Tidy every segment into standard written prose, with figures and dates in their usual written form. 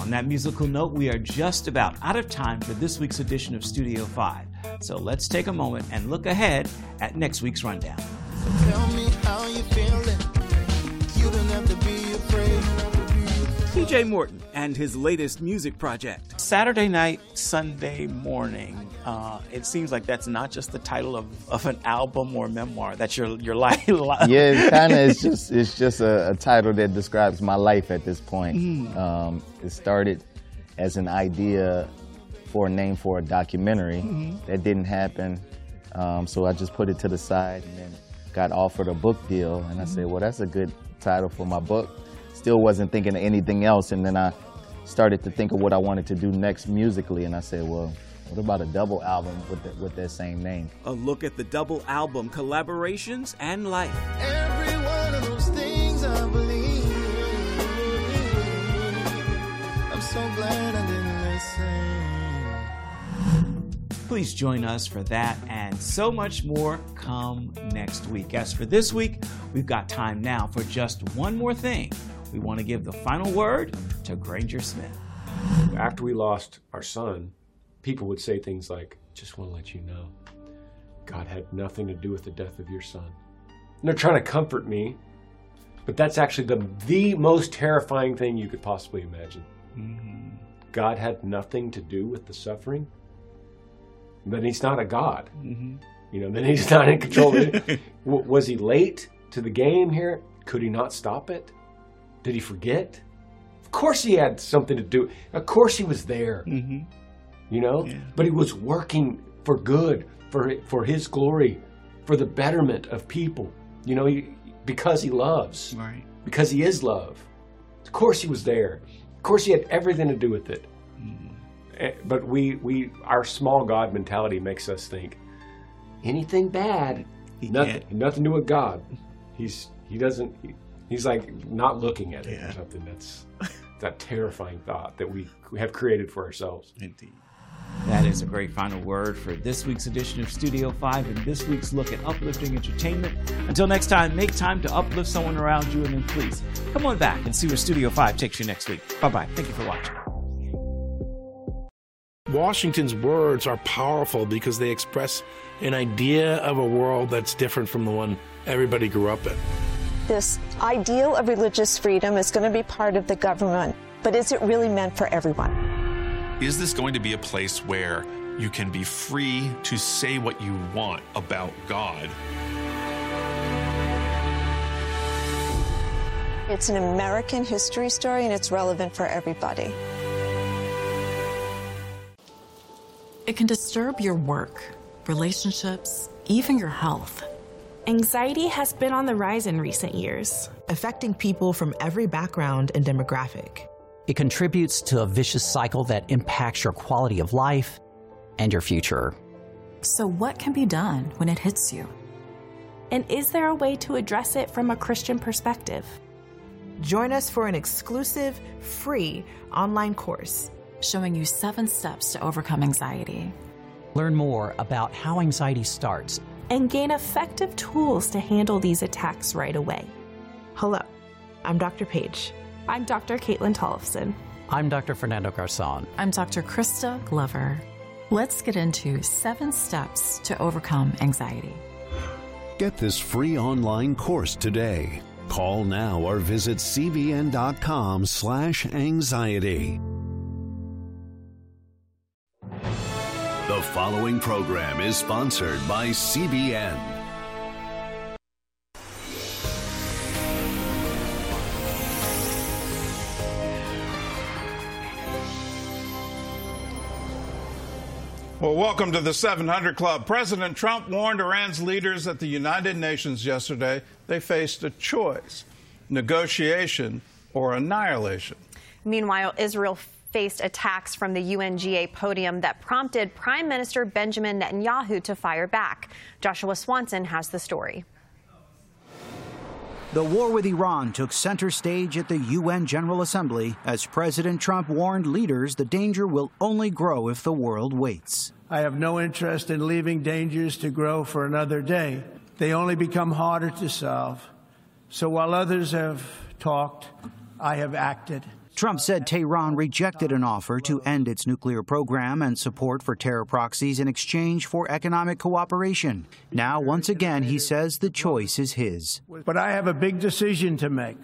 On that musical note, we are just about out of time for this week's edition of Studio 5. So let's take a moment and look ahead at next week's rundown. Tell me how you feeling. You don't have to be afraid. PJ Morton and his latest music project. Saturday night, Sunday morning. It seems like that's not just the title of an album or memoir. That's your life. Yeah, it kind of is just a title that describes my life at this point. It started as an idea for a name for a documentary. That didn't happen, so I just put it to the side and then got offered a book deal. And I said, well, that's a good title for my book. Still wasn't thinking of anything else, and then I started to think of what I wanted to do next musically, and I said, well, what about a double album with that same name? A look at the double album, collaborations, and life. Every one of those things I believe. I'm so glad I didn't listen. Please join us for that and so much more come next week. As for this week, we've got time now for just one more thing. We want to give the final word to Granger Smith. After we lost our son, people would say things like, just want to let you know, God had nothing to do with the death of your son. And they're trying to comfort me, but that's actually the most terrifying thing you could possibly imagine. God had nothing to do with the suffering. Then he's not a God. Then he's not in control. Was he late to the game here? Could he not stop it? Did he forget? Of course he had something to do. Of course he was there. But he was working for good, for his glory, for the betterment of people. Because he loves. Right. Because he is love. Of course he was there. Of course he had everything to do with it. But our small God mentality makes us think anything bad, nothing to do with God. He's like not looking at it or something. That's that terrifying thought that we have created for ourselves. Indeed. That is a great final word for this week's edition of Studio 5 and this week's look at uplifting entertainment. Until next time, make time to uplift someone around you, and then please come on back and see where Studio 5 takes you next week. Bye-bye. Thank you for watching. Washington's words are powerful because they express an idea of a world that's different from the one everybody grew up in. This ideal of religious freedom is going to be part of the government, but is it really meant for everyone? Is this going to be a place where you can be free to say what you want about God? It's an American history story, and it's relevant for everybody. It can disturb your work, relationships, even your health. Anxiety has been on the rise in recent years, affecting people from every background and demographic. It contributes to a vicious cycle that impacts your quality of life and your future. So what can be done when it hits you? And is there a way to address it from a Christian perspective? Join us for an exclusive, free online course showing you 7 steps to overcome anxiety. Learn more about how anxiety starts and gain effective tools to handle these attacks right away. Hello, I'm Dr. Paige. I'm Dr. Caitlin Tollefson. I'm Dr. Fernando Garzon. I'm Dr. Krista Glover. Let's get into 7 steps to overcome anxiety. Get this free online course today. Call now or visit cbn.com/anxiety. The following program is sponsored by CBN. Well, welcome to the 700 Club. President Trump warned Iran's leaders at the United Nations yesterday they faced a choice: negotiation or annihilation. Meanwhile, Israel faced attacks from the UNGA podium that prompted Prime Minister Benjamin Netanyahu to fire back. Joshua Swanson has the story. The war with Iran took center stage at the UN General Assembly as President Trump warned leaders the danger will only grow if the world waits. I have no interest in leaving dangers to grow for another day. They only become harder to solve. So while others have talked, I have acted. Trump said Tehran rejected an offer to end its nuclear program and support for terror proxies in exchange for economic cooperation. Now, once again, he says the choice is his. But I have a big decision to make.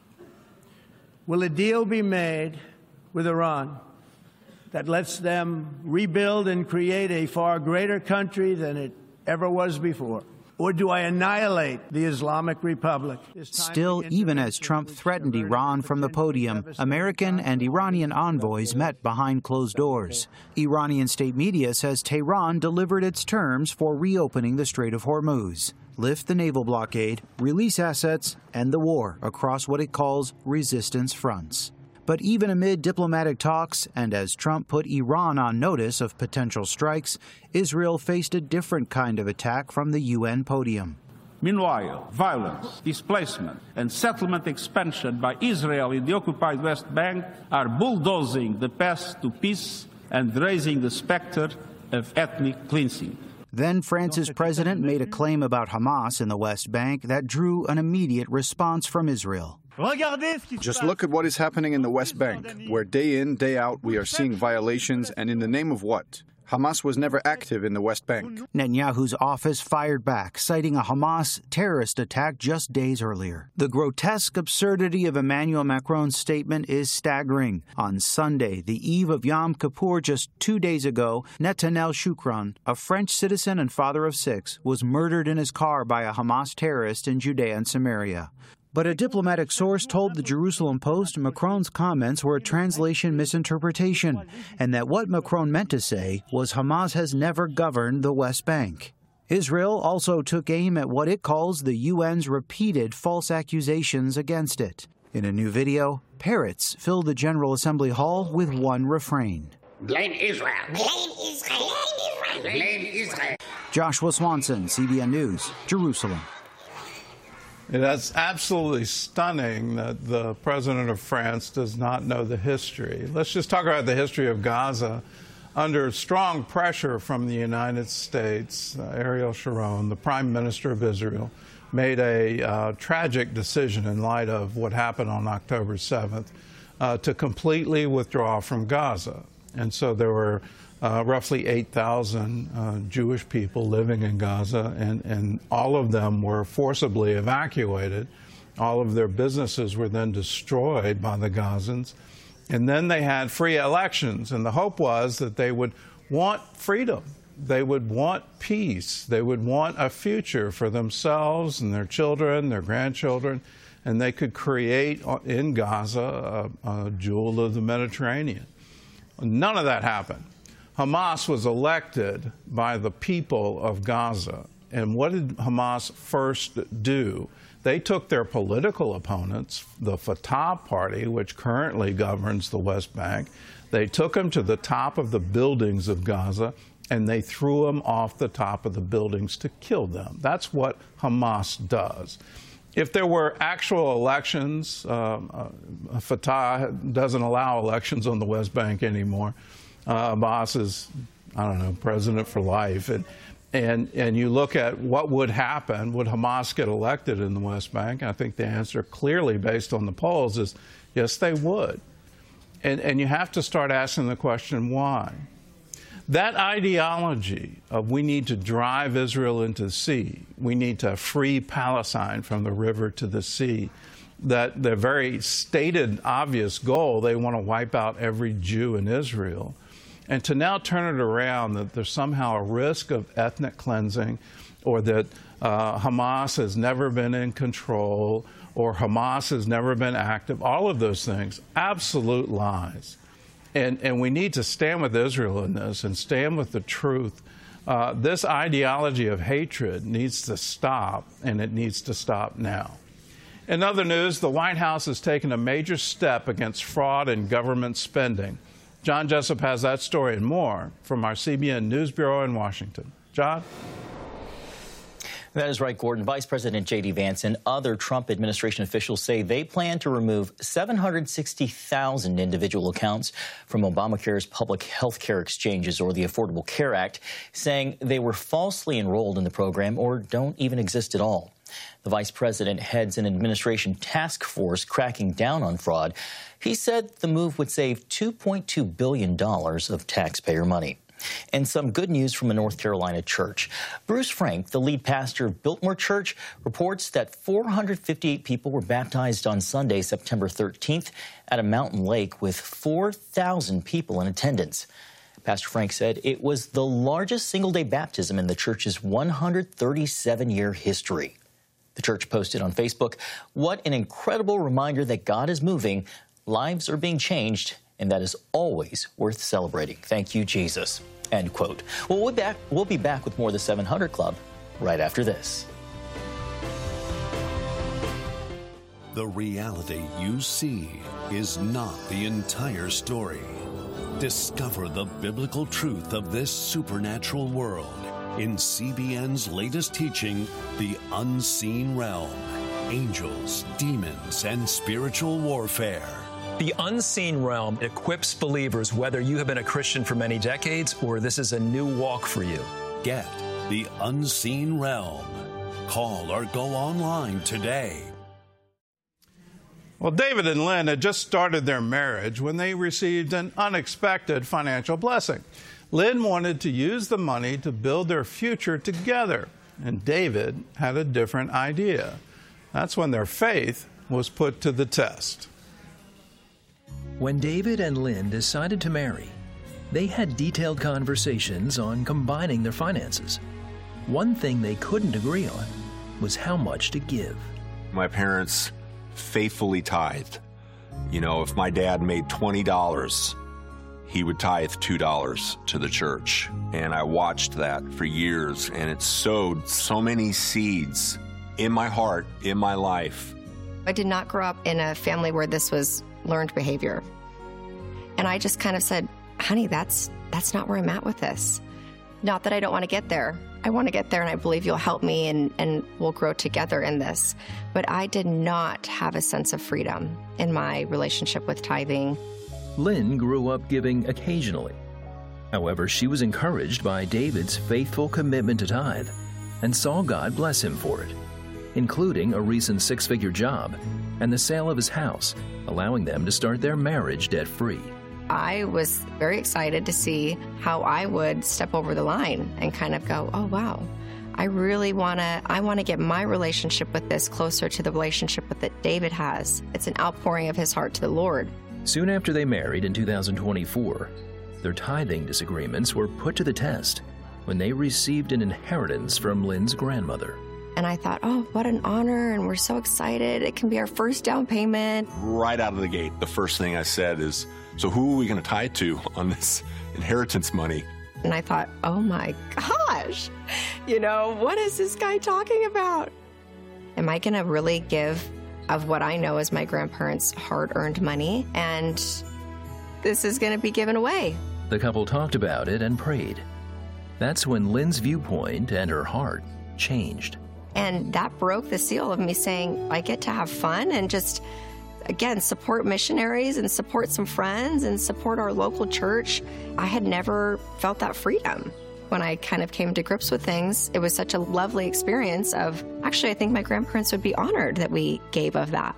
Will a deal be made with Iran that lets them rebuild and create a far greater country than it ever was before? Or do I annihilate the Islamic Republic? Still, even as Trump threatened Iran from the podium, American and Iranian envoys met behind closed doors. Iranian state media says Tehran delivered its terms for reopening the Strait of Hormuz, lift the naval blockade, release assets, end the war across what it calls resistance fronts. But even amid diplomatic talks, and as Trump put Iran on notice of potential strikes, Israel faced a different kind of attack from the UN podium. Meanwhile, violence, displacement, and settlement expansion by Israel in the occupied West Bank are bulldozing the path to peace and raising the specter of ethnic cleansing. Then France's president made a claim about Hamas in the West Bank that drew an immediate response from Israel. Just look at what is happening in the West Bank, where day in, day out, we are seeing violations, and in the name of what? Hamas was never active in the West Bank. Netanyahu's office fired back, citing a Hamas terrorist attack just days earlier. The grotesque absurdity of Emmanuel Macron's statement is staggering. On Sunday, the eve of Yom Kippur just 2 days ago, Netanel Shukran, a French citizen and father of 6, was murdered in his car by a Hamas terrorist in Judea and Samaria. But a diplomatic source told the Jerusalem Post Macron's comments were a translation misinterpretation, and that what Macron meant to say was Hamas has never governed the West Bank. Israel also took aim at what it calls the UN's repeated false accusations against it. In a new video, parrots filled the General Assembly hall with one refrain. Blame Israel. Blame Israel. Blame Israel. Joshua Swanson, CBN News, Jerusalem. That's absolutely stunning that the president of France does not know the history. Let's just talk about the history of Gaza. Under strong pressure from the United States, Ariel Sharon, the prime minister of Israel, made a tragic decision in light of what happened on October 7th to completely withdraw from Gaza. And so there were roughly 8,000 Jewish people living in Gaza, and all of them were forcibly evacuated. All of their businesses were then destroyed by the Gazans. And then they had free elections, and the hope was that they would want freedom. They would want peace. They would want a future for themselves and their children, their grandchildren, and they could create in Gaza a jewel of the Mediterranean. None of that happened. Hamas was elected by the people of Gaza. And what did Hamas first do? They took their political opponents, the Fatah party, which currently governs the West Bank, they took them to the top of the buildings of Gaza, and they threw them off the top of the buildings to kill them. That's what Hamas does. If there were actual elections, Fatah doesn't allow elections on the West Bank anymore. Abbas is, I don't know, president for life. And you look at what would happen, would Hamas get elected in the West Bank? I think the answer clearly, based on the polls, is yes, they would. And you have to start asking the question, why? That ideology of we need to drive Israel into the sea, we need to free Palestine from the river to the sea, that their very stated obvious goal, they want to wipe out every Jew in Israel. And to now turn it around that there's somehow a risk of ethnic cleansing, or that Hamas has never been in control, or Hamas has never been active, all of those things, absolute lies. And we need to stand with Israel in this and stand with the truth. This ideology of hatred needs to stop, and it needs to stop now. In other news, the White House has taken a major step against fraud in government spending. John Jessup has that story and more from our CBN News Bureau in Washington. John? That is right, Gordon. Vice President J.D. Vance and other Trump administration officials say they plan to remove 760,000 individual accounts from Obamacare's public health care exchanges, or the Affordable Care Act, saying they were falsely enrolled in the program or don't even exist at all. The vice president heads an administration task force cracking down on fraud. He said the move would save $2.2 billion of taxpayer money. And some good news from a North Carolina church. Bruce Frank, the lead pastor of Biltmore Church, reports that 458 people were baptized on Sunday, September 13th, at a mountain lake with 4,000 people in attendance. Pastor Frank said it was the largest single-day baptism in the church's 137-year history. The church posted on Facebook, "What an incredible reminder that God is moving, lives are being changed, and that is always worth celebrating. Thank you, Jesus." End quote. Well, we'll be back with more of the 700 Club right after this. The reality you see is not the entire story. Discover the biblical truth of this supernatural world in CBN's latest teaching, The Unseen Realm: Angels, Demons, and Spiritual Warfare. The Unseen Realm equips believers whether you have been a Christian for many decades or this is a new walk for you. Get The Unseen Realm. Call or go online today. Well, David and Lynn had just started their marriage when they received an unexpected financial blessing. Lynn wanted to use the money to build their future together, and David had a different idea. That's when their faith was put to the test. When David and Lynn decided to marry, they had detailed conversations on combining their finances. One thing they couldn't agree on was how much to give. My parents faithfully tithed. You know, if my dad made $20, he would tithe $2 to the church. And I watched that for years, and it sowed so many seeds in my heart, in my life. I did not grow up in a family where this was learned behavior. And I just kind of said, honey, that's not where I'm at with this. Not that I don't want to get there. I want to get there, and I believe you'll help me, and we'll grow together in this. But I did not have a sense of freedom in my relationship with tithing. Lynn grew up giving occasionally. However, she was encouraged by David's faithful commitment to tithe and saw God bless him for it, including a recent 6-figure job and the sale of his house, allowing them to start their marriage debt-free. I was very excited to see how I would step over the line and kind of go, oh, wow, I want to get my relationship with this closer to the relationship that David has. It's an outpouring of his heart to the Lord. Soon after they married in 2024, their tithing disagreements were put to the test when they received an inheritance from Lynn's grandmother. And I thought, oh, what an honor, and we're so excited. It can be our first down payment. Right out of the gate, the first thing I said is, so who are we going to tithe to on this inheritance money? And I thought, oh my gosh, what is this guy talking about? Am I going to really give of what I know is my grandparents' hard-earned money, and this is going to be given away? The couple talked about it and prayed. That's when Lynn's viewpoint and her heart changed. And that broke the seal of me saying, I get to have fun and just, again, support missionaries and support some friends and support our local church. I had never felt that freedom. When I kind of came to grips with things, it was such a lovely experience of, actually, I think my grandparents would be honored that we gave of that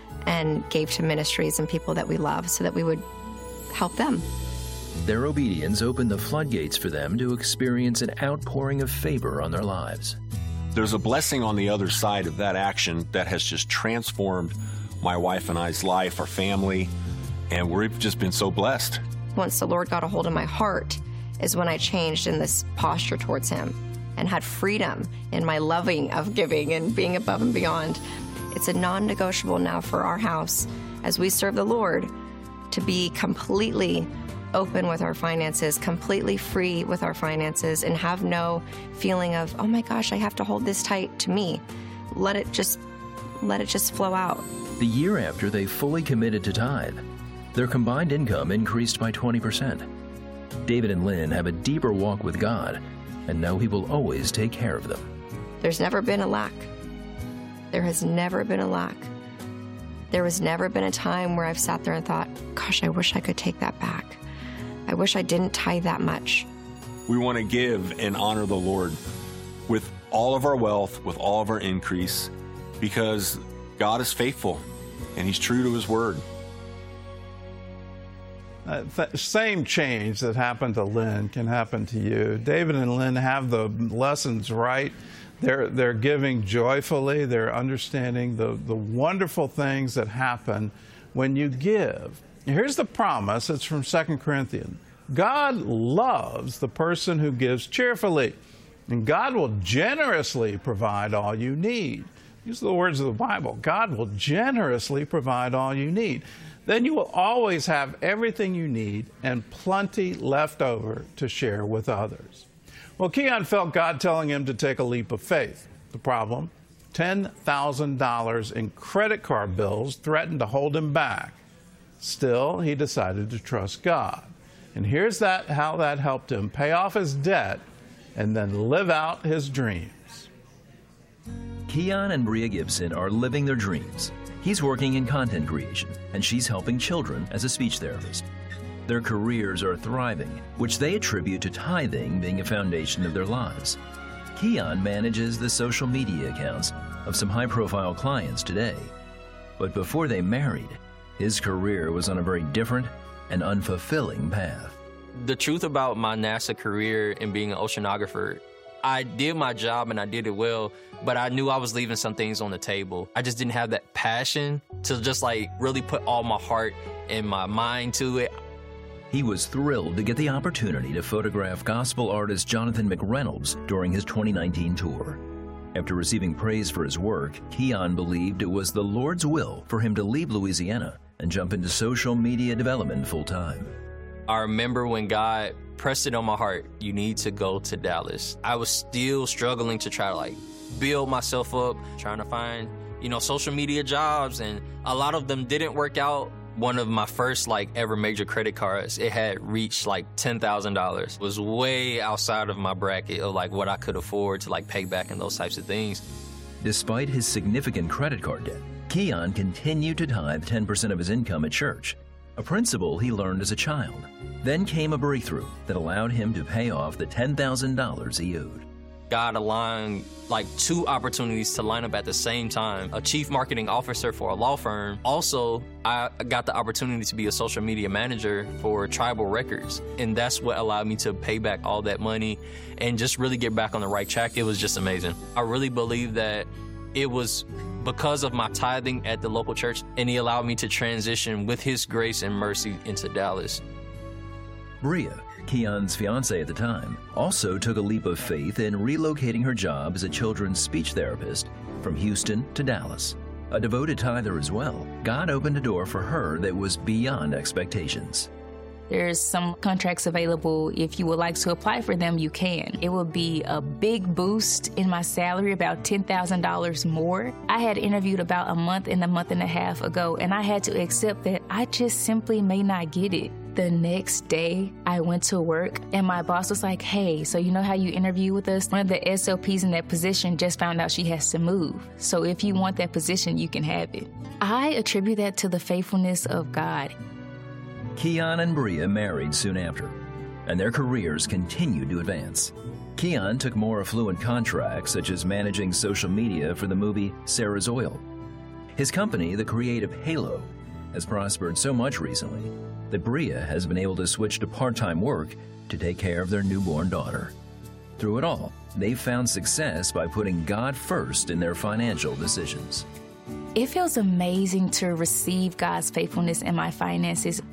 and gave to ministries and people that we love so that we would help them. Their obedience opened the floodgates for them to experience an outpouring of favor on their lives. There's a blessing on the other side of that action that has just transformed my wife and I's life, our family, and we've just been so blessed. Once the Lord got a hold of my heart is when I changed in this posture towards Him and had freedom in my loving of giving and being above and beyond. It's a non-negotiable now for our house as we serve the Lord to be completely open with our finances, completely free with our finances, and have no feeling of, oh my gosh, I have to hold this tight to me. Let it just flow out. The year after they fully committed to tithe, their combined income increased by 20%. David and Lynn have a deeper walk with God and know He will always take care of them. There's never been a lack. There has never been a lack. There has never been a time where I've sat there and thought, gosh, I wish I could take that back. I wish I didn't tithe that much. We want to give and honor the Lord with all of our wealth, with all of our increase, because God is faithful and He's true to His word. Same change that happened to Lynn can happen to you. David and Lynn have the lessons right. They're giving joyfully. They're understanding the wonderful things that happen when you give. Here's the promise. It's from 2 Corinthians. God loves the person who gives cheerfully, and God will generously provide all you need. These are the words of the Bible. God will generously provide all you need. Then you will always have everything you need and plenty left over to share with others. Well, Keon felt God telling him to take a leap of faith. The problem? $10,000 in credit card bills threatened to hold him back. Still, he decided to trust God. And here's how that helped him pay off his debt and then live out his dreams. Keon and Bria Gibson are living their dreams. He's working in content creation, and she's helping children as a speech therapist. Their careers are thriving, which they attribute to tithing being a foundation of their lives. Keon manages the social media accounts of some high-profile clients today. But before they married, his career was on a very different and unfulfilling path. The truth about my NASA career and being an oceanographer, I did my job and I did it well, but I knew I was leaving some things on the table. I just didn't have that passion to just really put all my heart and my mind to it. He was thrilled to get the opportunity to photograph gospel artist Jonathan McReynolds during his 2019 tour. After receiving praise for his work, Keon believed it was the Lord's will for him to leave Louisiana and jump into social media development full-time. I remember when God pressed it on my heart, you need to go to Dallas. I was still struggling to try to build myself up, trying to find, social media jobs, and a lot of them didn't work out. One of my first ever major credit cards, it had reached $10,000. It was way outside of my bracket of what I could afford to pay back and those types of things. Despite his significant credit card debt, Keon continued to tithe 10% of his income at church, a principle he learned as a child. Then came a breakthrough that allowed him to pay off the $10,000 he owed. God aligned two opportunities to line up at the same time. A chief marketing officer for a law firm. Also, I got the opportunity to be a social media manager for Tribal Records. And that's what allowed me to pay back all that money and just really get back on the right track. It was just amazing. I really believe that it was because of my tithing at the local church, and He allowed me to transition with His grace and mercy into Dallas. Bria, Keon's fiancée at the time, also took a leap of faith in relocating her job as a children's speech therapist from Houston to Dallas. A devoted tither as well, God opened a door for her that was beyond expectations. There's some contracts available. If you would like to apply for them, you can. It will be a big boost in my salary, about $10,000 more. I had interviewed about a month and a half ago, and I had to accept that I just simply may not get it. The next day, I went to work, and my boss was like, hey, so you know how you interview with us? One of the SLPs in that position just found out she has to move. So if you want that position, you can have it. I attribute that to the faithfulness of God. Keon and Bria married soon after, and their careers continued to advance. Keon took more affluent contracts, such as managing social media for the movie Sarah's Oil. His company, the creative Halo, has prospered so much recently that Bria has been able to switch to part-time work to take care of their newborn daughter. Through it all, they've found success by putting God first in their financial decisions. It feels amazing to receive God's faithfulness in my finances.